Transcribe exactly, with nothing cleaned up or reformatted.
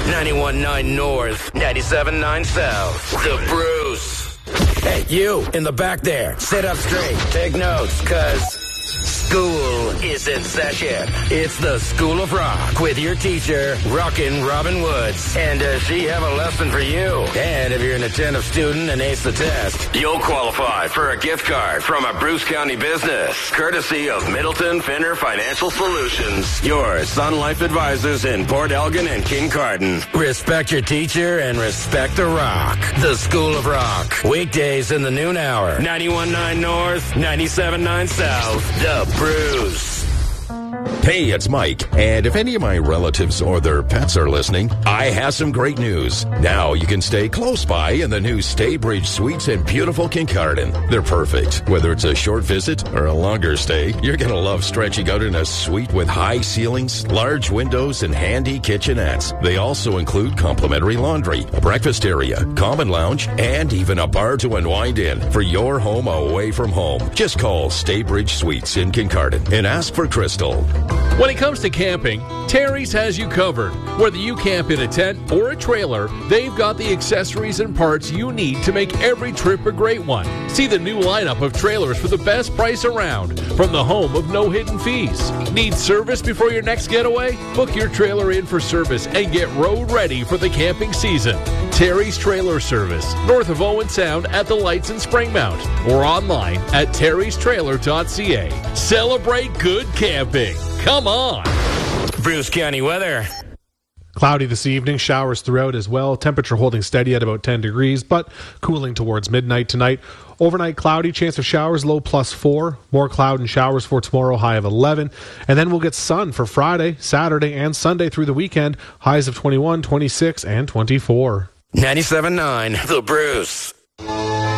ninety-one point nine North, ninety-seven point nine South. The Bruce. Hey, you in the back there. Sit up straight. Take notes, cuz school is in session. It's the School of Rock with your teacher, Rockin' Robin Woods. And does she have a lesson for you? And if you're an attentive student and ace the test, you'll qualify for a gift card from a Bruce County business, courtesy of Middleton Finner Financial Solutions, your Sun Life advisors in Port Elgin and Kincardine. Respect your teacher and respect the rock. The School of Rock. Weekdays in the noon hour. ninety-one point nine North, ninety-seven point nine South. The Bruce. Hey, it's Mike, and if any of my relatives or their pets are listening, I have some great news. Now you can stay close by in the new Staybridge Suites in beautiful Kincardine. They're perfect. Whether it's a short visit or a longer stay, you're going to love stretching out in a suite with high ceilings, large windows, and handy kitchenettes. They also include complimentary laundry, a breakfast area, common lounge, and even a bar to unwind in for your home away from home. Just call Staybridge Suites in Kincardine and ask for Crystal. When it comes to camping, Terry's has you covered. Whether you camp in a tent or a trailer, they've got the accessories and parts you need to make every trip a great one. See the new lineup of trailers for the best price around from the home of no hidden fees. Need service before your next getaway? Book your trailer in for service and get road ready for the camping season. Terry's Trailer Service, north of Owen Sound at the Lights in Springmount, or online at terrys trailer dot c a. Celebrate good camping. Come on. Bruce County weather. Cloudy this evening, showers throughout as well. Temperature holding steady at about ten degrees, but cooling towards midnight tonight. Overnight cloudy, chance of showers, low plus four. More cloud and showers for tomorrow, high of eleven. And then we'll get sun for Friday, Saturday, and Sunday through the weekend. Highs of twenty-one, twenty-six, and twenty-four. ninety-seven point nine, The Bruce.